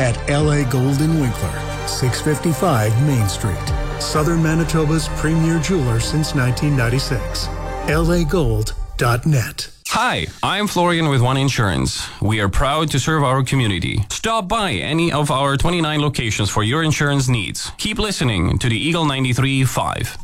at LA Gold in Winkler, 655 Main Street. Southern Manitoba's premier jeweler since 1996. lagold.net. Hi, I'm Florian with One Insurance. We are proud to serve our community. Stop by any of our 29 locations for your insurance needs. Keep listening to the Eagle 93.5.